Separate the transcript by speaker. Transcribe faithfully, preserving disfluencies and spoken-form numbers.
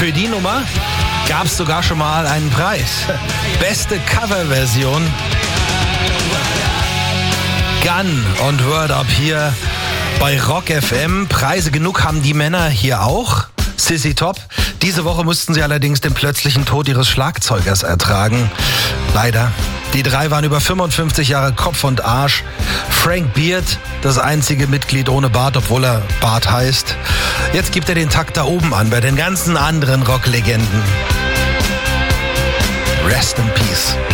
Speaker 1: Für die Nummer gab es sogar schon mal einen Preis. Beste Coverversion. Gun und Word Up hier bei Rock F M. Preise genug haben die Männer hier auch. Sissy Top. Diese Woche mussten sie allerdings den plötzlichen Tod ihres Schlagzeugers ertragen. Leider. Die drei waren über fünfundfünfzig Jahre Kopf und Arsch. Frank Beard, das einzige Mitglied ohne Bart, obwohl er Bart heißt. Jetzt gibt er den Takt da oben an bei den ganzen anderen Rocklegenden. Rest in Peace.